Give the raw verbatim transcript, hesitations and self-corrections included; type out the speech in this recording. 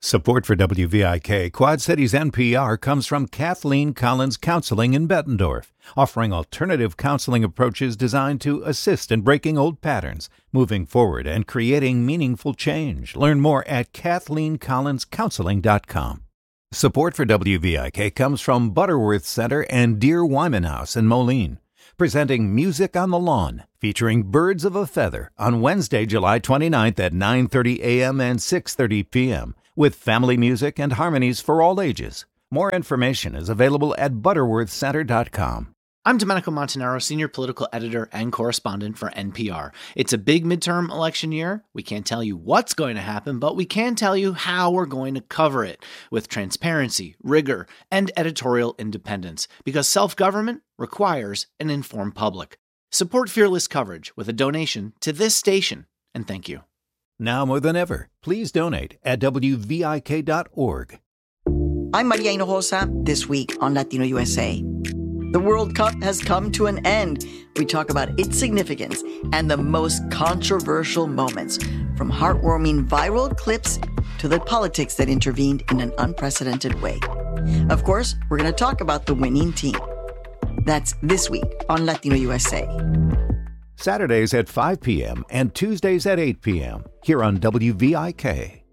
Support for W V I K Quad Cities N P R comes from Kathleen Collins Counseling in Bettendorf, offering alternative counseling approaches designed to assist in breaking old patterns, moving forward, and creating meaningful change. Learn more at kathleen collins counseling dot com. Support for W V I K comes from Butterworth Center and Dear Wyman House in Moline, presenting Music on the Lawn, featuring Birds of a Feather on Wednesday, July twenty-ninth at nine thirty a.m. and six thirty p.m., with family music and harmonies for all ages. More information is available at butterworth center dot com. I'm Domenico Montanaro, Senior Political Editor and Correspondent for N P R. It's a big midterm election year. We can't tell you what's going to happen, but we can tell you how we're going to cover it with transparency, rigor, and editorial independence, because self-government requires an informed public. Support fearless coverage with a donation to this station, and thank you. Now more than ever, please donate at w v i k dot org. I'm Maria Hinojosa. This week on Latino U S A. The World Cup has come to an end. We talk about its significance and the most controversial moments, from heartwarming viral clips to the politics that intervened in an unprecedented way. Of course, we're going to talk about the winning team. That's this week on Latino U S A. Saturdays at five p.m. and Tuesdays at eight p.m. here on W V I K.